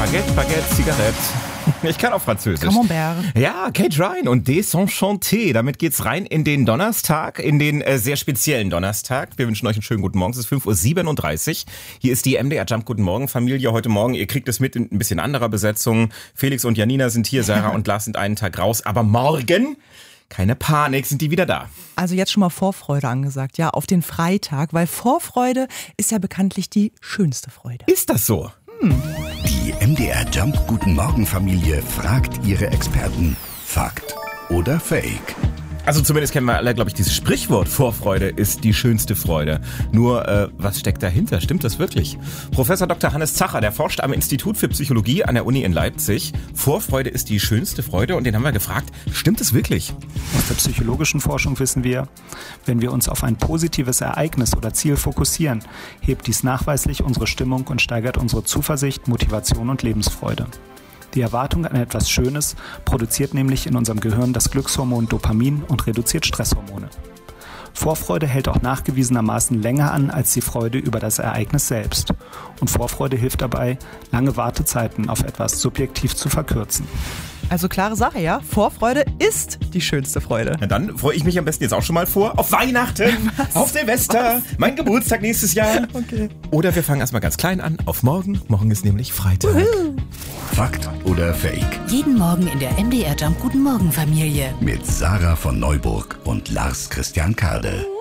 Baguette, Baguette, Zigarette. Ich kann auch Französisch. Camembert. Ja, Kate Ryan und Desenchanté. Damit geht's rein in den Donnerstag, in den sehr speziellen Donnerstag. Wir wünschen euch einen schönen guten Morgen. Es ist 5:37 Uhr. Hier ist die MDR Jump Guten Morgen Familie. Heute Morgen, ihr kriegt es mit in ein bisschen anderer Besetzung. Felix und Janina sind hier, Sarah und Lars sind einen Tag raus. Aber morgen, keine Panik, sind die wieder da. Also jetzt schon mal Vorfreude angesagt, ja, auf den Freitag, weil Vorfreude ist ja bekanntlich die schönste Freude. Ist das so? Die MDR Jump Guten Morgen Familie fragt ihre Experten. Fakt oder Fake? Also zumindest kennen wir alle, glaube ich, dieses Sprichwort, Vorfreude ist die schönste Freude. Nur, was steckt dahinter? Stimmt das wirklich? Professor Dr. Hannes Zacher, der forscht am Institut für Psychologie an der Uni in Leipzig. Vorfreude ist die schönste Freude und den haben wir gefragt, stimmt es wirklich? Aus der psychologischen Forschung wissen wir, wenn wir uns auf ein positives Ereignis oder Ziel fokussieren, hebt dies nachweislich unsere Stimmung und steigert unsere Zuversicht, Motivation und Lebensfreude. Die Erwartung an etwas Schönes produziert nämlich in unserem Gehirn das Glückshormon Dopamin und reduziert Stresshormone. Vorfreude hält auch nachgewiesenermaßen länger an als die Freude über das Ereignis selbst. Und Vorfreude hilft dabei, lange Wartezeiten auf etwas subjektiv zu verkürzen. Also klare Sache, ja. Vorfreude ist die schönste Freude. Na dann freue ich mich am besten jetzt auch schon mal vor. Auf Weihnachten, auf Silvester, mein Geburtstag nächstes Jahr. Okay. Oder wir fangen erstmal ganz klein an. Auf morgen. Morgen ist nämlich Freitag. Fakt oder Fake? Jeden Morgen in der MDR Jump Guten Morgen Familie. Mit Sarah von Neuburg und Lars Christian Kade.